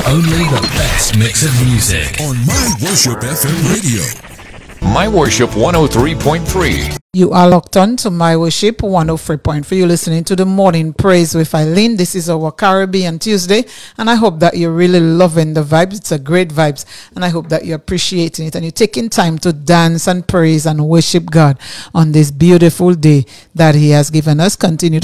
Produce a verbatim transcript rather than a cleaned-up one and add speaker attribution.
Speaker 1: Only the best mix of music
Speaker 2: on My Worship F M Radio.
Speaker 3: My Worship one oh three point three.
Speaker 4: You are locked on to My Worship one oh three point three. You're listening to the Morning Praise with Eileen. This is our Caribbean Tuesday, and I hope that you're really loving the vibes. It's a great vibes, and I hope that you're appreciating it and you're taking time to dance and praise and worship God on this beautiful day that He has given us. Continue